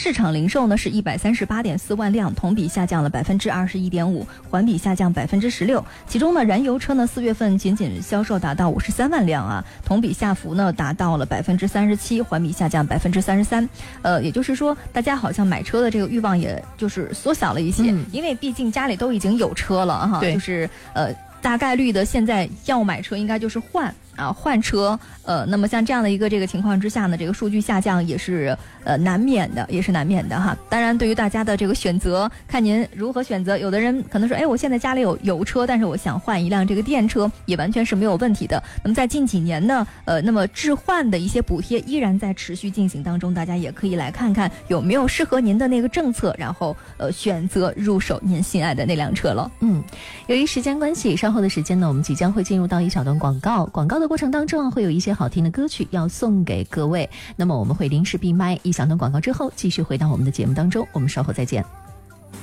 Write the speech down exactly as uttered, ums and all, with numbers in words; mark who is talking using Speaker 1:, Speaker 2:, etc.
Speaker 1: 市场零售呢是一百三十八点四万辆，同比下降了百分之二十一点五，环比下降百分之十六。其中呢，燃油车呢四月份仅仅销售达到五十三万辆啊，同比下幅呢达到了百分之三十七，环比下降百分之三十三。呃，也就是说，大家好像买车的这个欲望也就是缩小了一些，嗯、因为毕竟家里都已经有车了哈，就是呃大概率的现在要买车应该就是换。啊，换车，呃，那么像这样的一个这个情况之下呢，这个数据下降也是呃难免的，也是难免的哈。当然，对于大家的这个选择，看您如何选择。有的人可能说，哎，我现在家里有油车，但是我想换一辆这个电车，也完全是没有问题的。那么在近几年呢，呃，那么置换的一些补贴依然在持续进行当中，大家也可以来看看有没有适合您的那个政策，然后呃选择入手您心爱的那辆车了。
Speaker 2: 嗯，由于时间关系，稍后的时间呢，我们即将会进入到一小段广告，广告的过程当中会有一些好听的歌曲要送给各位，那么我们会临时闭麦，一小段广告之后继续回到我们的节目当中，我们稍后再见。